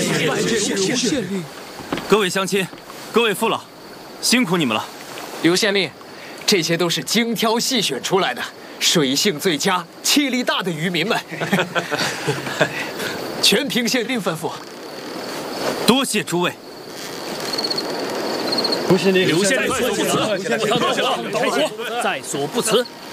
县令， 各位乡亲，各位父老，辛苦你们了。 刘县令，这些都是精挑细选出来的，水性最佳、气力大的渔民们，全凭县令吩咐。 多谢诸位。 刘县令， 刘县令，在所不辞。